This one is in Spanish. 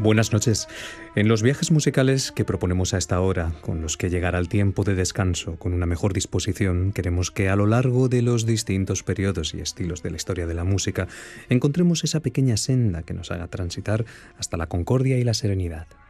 Buenas noches. En los viajes musicales que proponemos a esta hora, con los que llegará el tiempo de descanso con una mejor disposición, queremos que a lo largo de los distintos periodos y estilos de la historia de la música encontremos esa pequeña senda que nos haga transitar hasta la concordia y la serenidad.